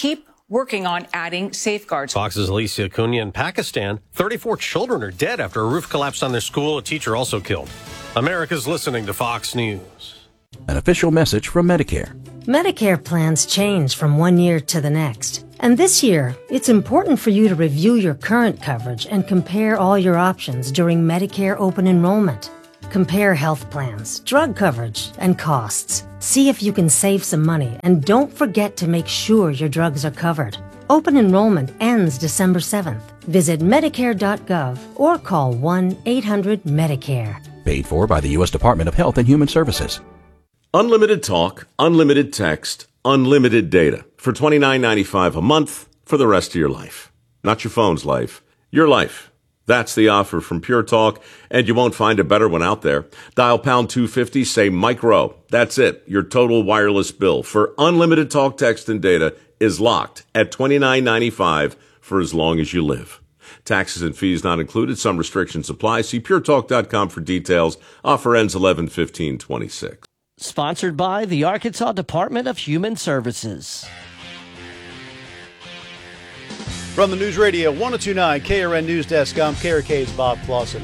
working on adding safeguards. Fox's Alicia Cunha in Pakistan. thirty-four children are dead after a roof collapsed on their school. A teacher also killed. America's listening to Fox News. An official message from Medicare. Medicare plans change from one year to the next. And this year, it's important for you to review your current coverage and compare all your options during Medicare open enrollment. Compare health plans, drug coverage, and costs. See if you can save some money, and don't forget to make sure your drugs are covered. Open enrollment ends December seventh. Visit Medicare dot gov or call one eight hundred Medicare. Paid for by the U S Department of Health and Human Services. Unlimited talk, unlimited text, unlimited data for twenty-nine ninety-five a month for the rest of your life. Not your phone's life, your life. That's the offer from Pure Talk, and you won't find a better one out there. Dial pound two fifty, say micro. That's it. Your total wireless bill for unlimited talk, text, and data is locked at twenty-nine ninety-five for as long as you live. Taxes and fees not included. Some restrictions apply. See pure talk dot com for details. Offer ends eleven fifteen twenty-six. Sponsored by the Arkansas Department of Human Services. From the News Radio one oh two point nine K R N News Desk, I'm K R K's Bob Clausen.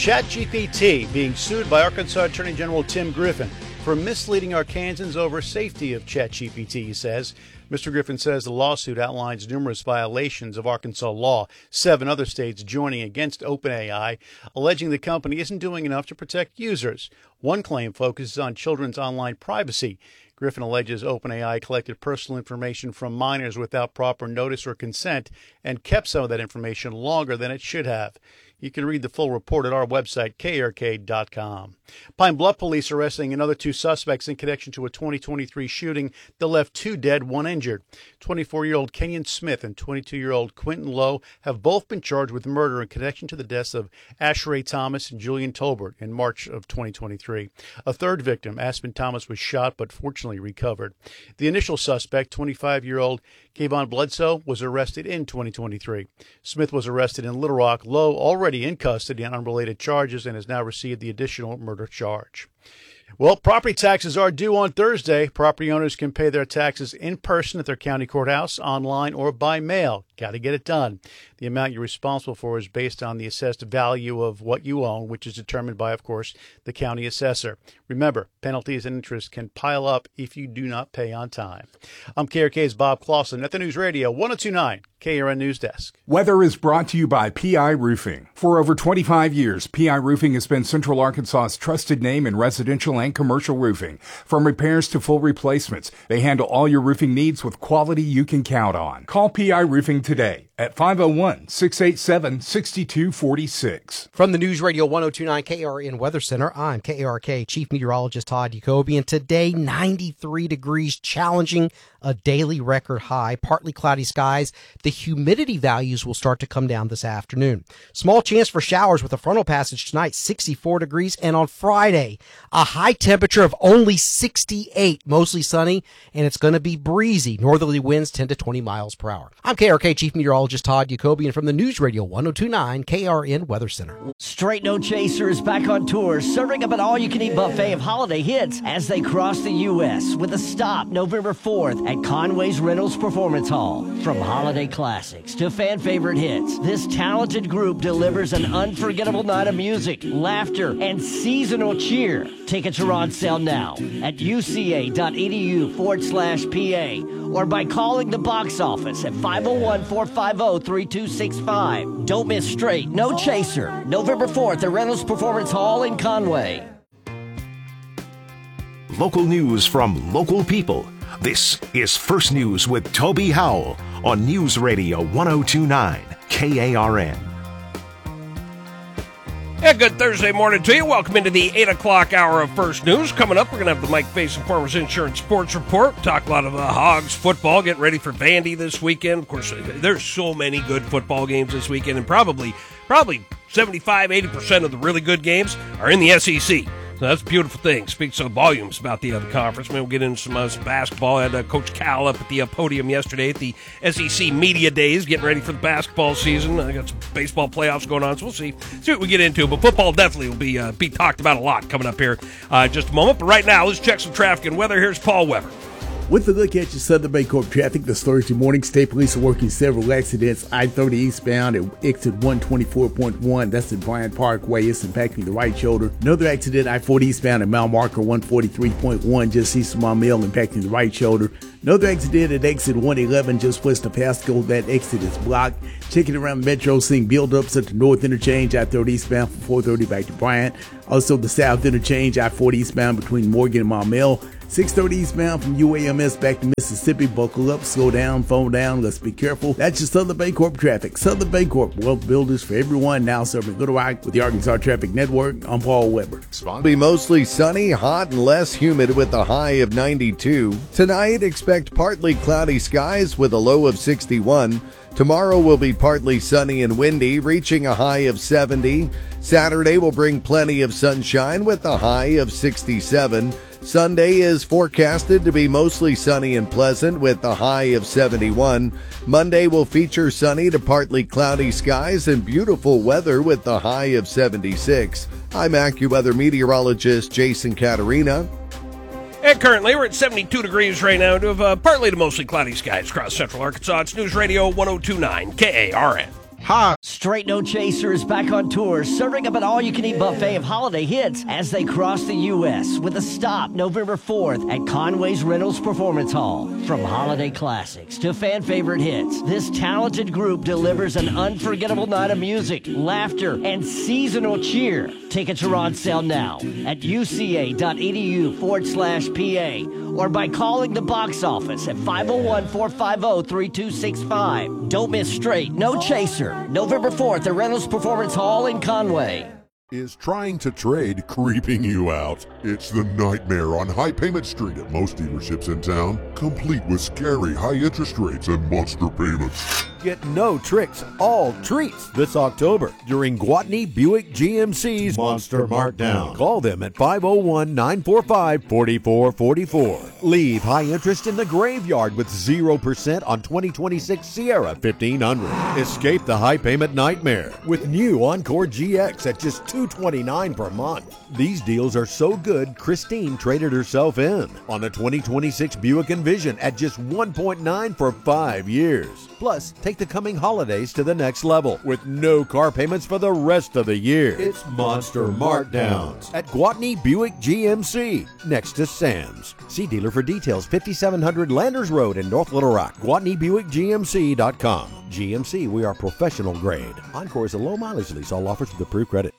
ChatGPT being sued by Arkansas Attorney General Tim Griffin for misleading Arkansans over safety of ChatGPT, he says. Mister Griffin says the lawsuit outlines numerous violations of Arkansas law, seven other states joining against OpenAI, alleging the company isn't doing enough to protect users. One claim focuses on children's online privacy. Griffin alleges OpenAI collected personal information from minors without proper notice or consent and kept some of that information longer than it should have. You can read the full report at our website, K R K dot com. Pine Bluff police arresting another two suspects in connection to a twenty twenty-three shooting that left two dead, one injured. twenty-four-year-old Kenyon Smith and twenty-two-year-old Quentin Lowe have both been charged with murder in connection to the deaths of Asheray Thomas and Julian Tolbert in March of twenty twenty-three. A third victim, Aspen Thomas, was shot but fortunately recovered. The initial suspect, twenty-five-year-old Kayvon Bledsoe, was arrested in twenty twenty-three. Smith was arrested in Little Rock. Lowe already in custody on unrelated charges and has now received the additional murder charge. Well, property taxes are due on Thursday. Property owners can pay their taxes in person at their county courthouse, online, or by mail. Got to get it done. The amount you're responsible for is based on the assessed value of what you own, which is determined by, of course, the county assessor. Remember, penalties and interest can pile up if you do not pay on time. I'm K R K's Bob Clausen at the News Radio one oh two point nine K R N News Desk. Weather is brought to you by P I Roofing. For over twenty-five years, P I Roofing has been Central Arkansas's trusted name in residential and commercial roofing. From repairs to full replacements, they handle all your roofing needs with quality you can count on. Call P I Roofing today at five oh one, six eight seven, six two four six. From the News Radio one oh two point nine K R N Weather Center, I'm K R K Chief Meteorologist Todd Jacoby, and today ninety-three degrees, challenging a daily record high, partly cloudy skies. The humidity values will start to come down this afternoon. Small chance for showers with a frontal passage tonight, sixty-four degrees, and on Friday, a high temperature of only sixty-eight, mostly sunny, and it's going to be breezy. Northerly winds ten to twenty miles per hour. I'm K R K Chief Meteorologist Todd Jacoby, and from the News Radio one oh two point nine K R N Weather Center. Straight No Chaser is back on tour, serving up an all-you-can-eat buffet of holiday hits as they cross the U S with a stop November fourth at Conway's Reynolds Performance Hall. From holiday classics to fan favorite hits, this talented group delivers an unforgettable night of music, laughter, and seasonal cheer. Tickets are on sale now at uca.edu forward slash PA or by calling the box office at five oh one, four five oh, three two six five. Don't miss Straight No Chaser, November fourth at Reynolds Performance Hall in Conway. Local news from local people. This is First News with Toby Howell on News Radio one oh two point nine K A R N. Yeah, good Thursday morning to you. Welcome into the eight o'clock hour of First News. Coming up, we're going to have the Mike Faison Farmers Insurance Sports Report. Talk a lot of uh, Hogs football. Getting ready for Vandy this weekend. Of course, there's so many good football games this weekend, and probably probably seventy-five, eighty percent of the really good games are in the S E C. So that's a beautiful thing. Speaks of volumes about the other conference. Maybe we'll get into some, uh, some basketball. I had uh, Coach Cal up at the uh, podium yesterday at the S E C Media Days, getting ready for the basketball season. I got some baseball playoffs going on, so we'll see see what we get into. But football definitely will be uh, be talked about a lot coming up here uh, in just a moment. But right now, let's check some traffic and weather. Here's Paul Weber. With a look at your Southern Bancorp traffic this Thursday morning, state police are working several accidents. I thirty eastbound at exit one twenty-four point one. That's at Bryant Parkway. It's impacting the right shoulder. Another accident, I forty eastbound at mile marker one forty-three point one, just east of Mile Mill, impacting the right shoulder. Another accident at exit one eleven, just west of Pasco. That exit is blocked. Checking around the metro, seeing buildups at the north interchange, I thirty eastbound from four thirty back to Bryant. Also, the south interchange, I forty eastbound between Morgan and Mile Mill. six thirty eastbound from U A M S back to Mississippi. Buckle up, slow down, phone down. Let's be careful. That's your Southern Bancorp traffic. Southern Bancorp, wealth builders for everyone. Now serving Little Rock with the Arkansas Traffic Network. I'm Paul Weber. It'll be mostly sunny, hot, and less humid with a high of ninety-two. Tonight, expect partly cloudy skies with a low of sixty-one. Tomorrow will be partly sunny and windy, reaching a high of seventy. Saturday will bring plenty of sunshine with a high of sixty-seven. Sunday is forecasted to be mostly sunny and pleasant with a high of seventy-one. Monday will feature sunny to partly cloudy skies and beautiful weather with a high of seventy-six. I'm AccuWeather meteorologist Jason Caterina. And currently, we're at seventy-two degrees right now, to have uh, partly to mostly cloudy skies across central Arkansas. It's News Radio one oh two point nine K A R N. Hi. Straight No Chaser is back on tour, serving up an all-you-can-eat buffet of holiday hits as they cross the U S with a stop November fourth at Conway's Reynolds Performance Hall. From holiday classics to fan-favorite hits, this talented group delivers an unforgettable night of music, laughter, and seasonal cheer. Tickets are on sale now at uca.edu forward slash PA or by calling the box office at five oh one, four five oh, three two six five. Don't miss Straight No Chaser, November fourth at Reynolds Performance Hall in Conway. Is trying to trade creeping you out? It's the nightmare on High Payment Street at most dealerships in town, complete with scary high interest rates and monster payments. Get no tricks, all treats this October during Gwatney Buick G M C's Monster Markdown. Call them at five oh one, nine four five, four four four four. Leave high interest in the graveyard with zero percent on twenty twenty-six Sierra fifteen hundred. Escape the high payment nightmare with new Encore G X at just two hundred twenty-nine dollars per month. These deals are so good, Christine traded herself in on a twenty twenty-six Buick Envision at just one point nine for five years. Plus, take the coming holidays to the next level with no car payments for the rest of the year. It's Monster Markdowns at Gwatney Buick G M C next to Sam's. See dealer for details. fifty-seven hundred Landers Road in North Little Rock. Gwatney Buick G M C dot com. G M C, we are professional grade. Encore is a low mileage lease. All offers with approved credit.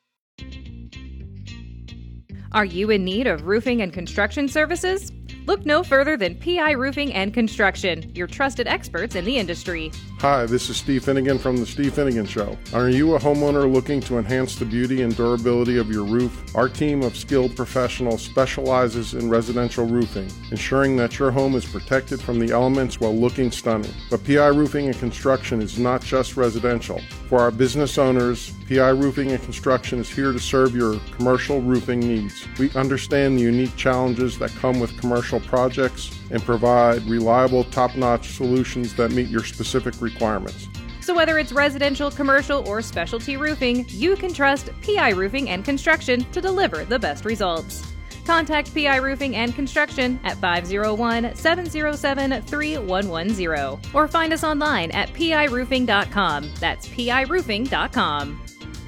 Are you in need of roofing and construction services? Look no further than P I Roofing and Construction, your trusted experts in the industry. Hi, this is Steve Finnegan from The Steve Finnegan Show. Are you a homeowner looking to enhance the beauty and durability of your roof? Our team of skilled professionals specializes in residential roofing, ensuring that your home is protected from the elements while looking stunning. But P I Roofing and Construction is not just residential. For our business owners, P I Roofing and Construction is here to serve your commercial roofing needs. We understand the unique challenges that come with commercial projects and provide reliable, top-notch solutions that meet your specific requirements. So whether it's residential, commercial, or specialty roofing, you can trust P I Roofing and Construction to deliver the best results. Contact P I Roofing and Construction at five oh one, seven oh seven, three one one oh or find us online at P I roofing dot com. That's P I roofing dot com.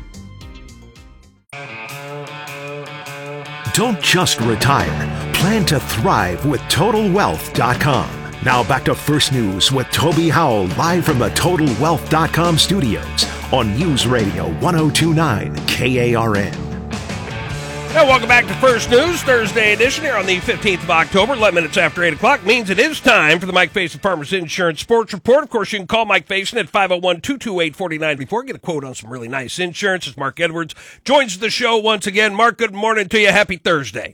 Don't just retire. Plan to thrive with Total Wealth dot com. Now back to First News with Toby Howell, live from the Total Wealth dot com studios on News Radio one oh two point nine K A R N. And welcome back to First News, Thursday edition here on the fifteenth of October, eleven minutes after eight o'clock. Means it is time for the Mike Faison Farmers Insurance Sports Report. Of course, you can call Mike Faison at five oh one, two two eight, four nine four. Get a quote on some really nice insurance as Mark Edwards joins the show once again. Mark, good morning to you. Happy Thursday.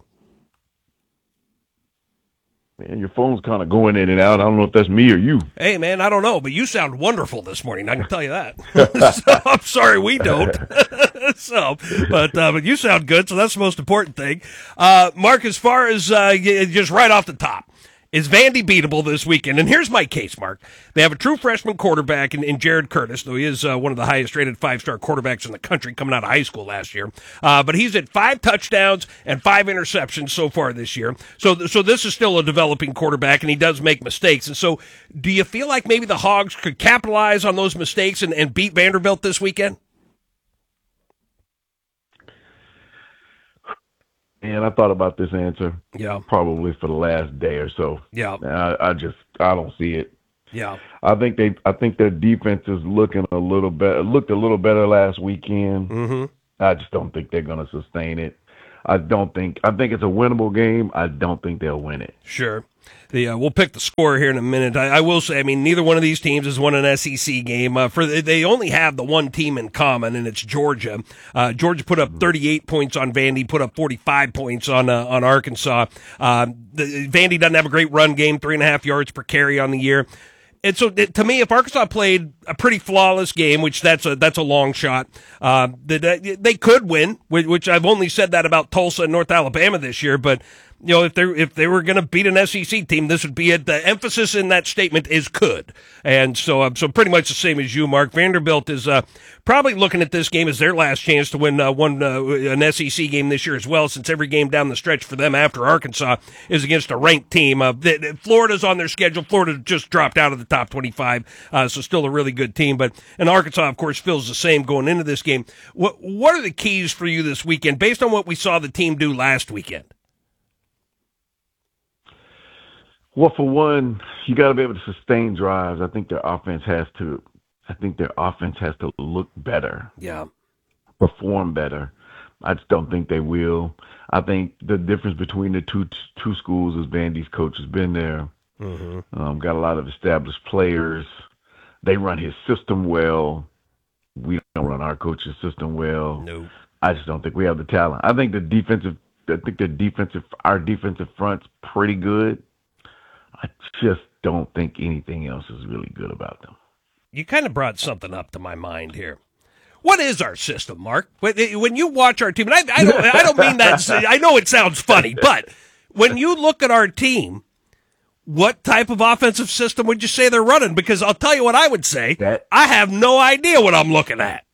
Man, your phone's kind of going in and out. I don't know if that's me or you. Hey, man, I don't know, but you sound wonderful this morning. I can tell you that. So, I'm sorry we don't. so, but uh, but you sound good, so that's the most important thing. Uh, Mark, as far as uh, just right off the top, Is Vandy beatable this weekend? And here's my case, Mark. They have a true freshman quarterback in, in Jared Curtis, though he is uh, one of the highest-rated five-star quarterbacks in the country coming out of high school last year. Uh, but he's at five touchdowns and five interceptions so far this year. So, so this is still a developing quarterback, and he does make mistakes. And so do you feel like maybe the Hogs could capitalize on those mistakes and, and beat Vanderbilt this weekend? And I thought about this answer. Yeah. Probably for the last day or so. Yeah. I, I just I don't see it. Yeah. I think they I think their defense is looking a little better. Looked a little better last weekend. Mm-hmm. I just don't think they're going to sustain it. I don't think I think it's a winnable game. I don't think they'll win it. Sure. The, uh, we'll pick the score here in a minute. I, I will say, I mean, neither one of these teams has won an S E C game. Uh, for they only have the one team in common, and it's Georgia. Uh, Georgia put up thirty-eight points on Vandy, put up forty-five points on uh, on Arkansas. Uh, the, Vandy doesn't have a great run game, three and a half yards per carry on the year. And so, to me, if Arkansas played a pretty flawless game, which that's a that's a long shot, uh, they, they could win. Which I've only said that about Tulsa and North Alabama this year, but. You know, if they if they were going to beat an S E C team, this would be it. The emphasis in that statement is could, and so um, so pretty much the same as you, Mark. Vanderbilt is uh, probably looking at this game as their last chance to win uh, one uh, an S E C game this year as well, since every game down the stretch for them after Arkansas is against a ranked team. Uh, Florida's on their schedule. Florida just dropped out of the top twenty-five, uh, so still a really good team. But and Arkansas, of course, feels the same going into this game. What what are the keys for you this weekend, based on what we saw the team do last weekend? Well, for one, you got to be able to sustain drives. I think their offense has to. I think their offense has to look better. Yeah. Perform better. I just don't think they will. I think the difference between the two two schools is Vandy's coach has been there. Mm-hmm. Um, got a lot of established players. They run his system well. We don't run our coach's system well. No. I just don't think we have the talent. I think the defensive. I think the defensive. Our defensive front's pretty good. I just don't think anything else is really good about them. You kind of brought something up to my mind here. What is our system, Mark? When you watch our team, and I, I, don't, I don't mean that, I know it sounds funny, but when you look at our team, what type of offensive system would you say they're running? Because I'll tell you what I would say. That, I have no idea what I'm looking at.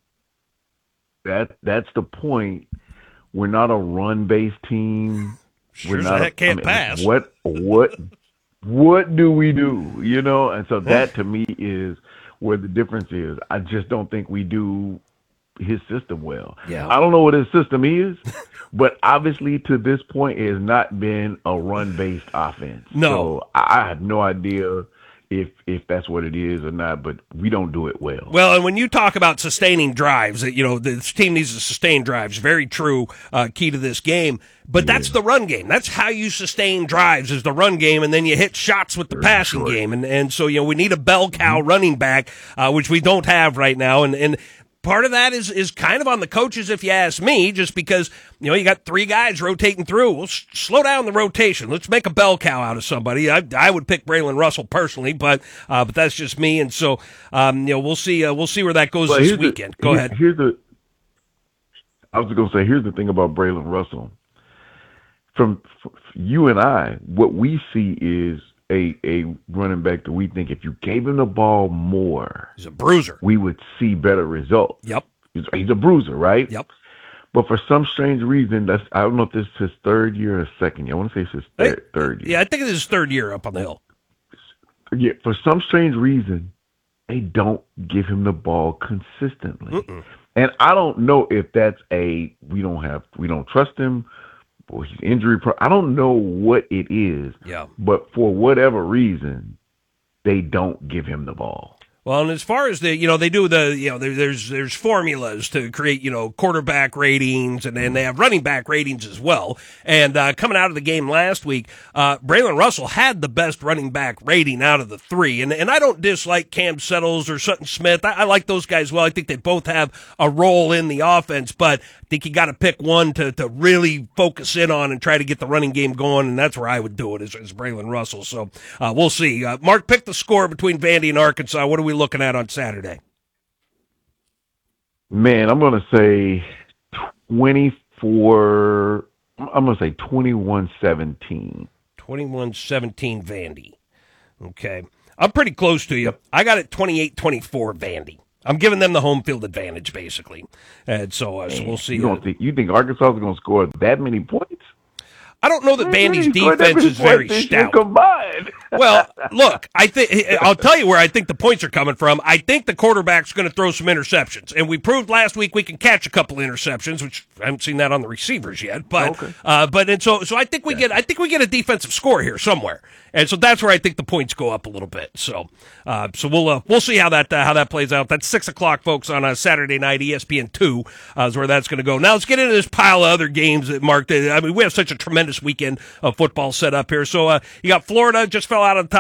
That That's the point. We're not a run-based team. Sure We're not as heck can't I mean, pass. What, what, what do we do? You know, and so that to me is where the difference is. I just don't think we do his system well. Yeah. I don't know what his system is, but obviously to this point it has not been a run-based offense. No. So I have no idea if if that's what it is or not, but we don't do it well. Well, and when you talk about sustaining drives, you know, this team needs to sustain drives. Very true, uh, key to this game. But yeah. That's the run game. That's how you sustain drives is the run game, and then you hit shots with the Very passing short. game. And and so, you know, we need a bell cow mm-hmm. running back, uh, which we don't have right now. And and part of that is is kind of on the coaches, if you ask me, just because, you know, you got three guys rotating through. Well, s- slow down the rotation. Let's make a bell cow out of somebody. I, I would pick Braylon Russell personally, but uh, but that's just me. And so, um, you know, we'll see. Uh, we'll see where that goes well, this weekend. The, Go here, ahead. Here's the. I was going to say, here's the thing about Braylon Russell. From, from you and I, what we see is a a running back that we think if you gave him the ball more, he's a bruiser. We would see better results. Yep, he's, he's a bruiser, right? Yep. But for some strange reason, that's I don't know if this is his third year or second year. I want to say it's his third, third year. Yeah, I think it's his third year up on the hill. Yeah, for some strange reason, they don't give him the ball consistently, Mm-mm. and I don't know if that's a we don't have we don't trust him. Or he's injury pro- I don't know what it is. Yeah. But for whatever reason, they don't give him the ball. Well, and as far as the, you know, they do the, you know, there, there's there's formulas to create, you know, quarterback ratings, and then they have running back ratings as well. And uh, coming out of the game last week, uh, Braylon Russell had the best running back rating out of the three. And and I don't dislike Cam Settles or Sutton Smith. I, I like those guys well. I think they both have a role in the offense, but I think you got to pick one to, to really focus in on and try to get the running game going, and that's where I would do it, is, is Braylon Russell. So uh, we'll see. Uh, Mark, pick the score between Vandy and Arkansas. What are we looking at on Saturday? Man, I'm going to say twenty-four. I'm going to say twenty-one seventeen. twenty-one seventeen Vandy. Okay. I'm pretty close to you. I got it twenty-eight twenty-four Vandy. I'm giving them the home field advantage, basically. And so, uh, so we'll see. You, don't think, you think Arkansas is going to score that many points? I don't know that Vandy's defense is very stout. Combined. Well, look, I think I'll tell you where I think the points are coming from. I think the quarterback's going to throw some interceptions, and we proved last week we can catch a couple interceptions, which I haven't seen that on the receivers yet. But okay. uh, but and so so I think we yeah. get I think we get a defensive score here somewhere, and so that's where I think the points go up a little bit. So uh, so we'll uh, we'll see how that uh, how that plays out. That's six o'clock, folks, on a Saturday night. E S P N two uh, is where that's going to go. Now let's get into this pile of other games that Mark. I mean, we have such a tremendous weekend of football set up here. So uh, you got Florida just fell out of the top.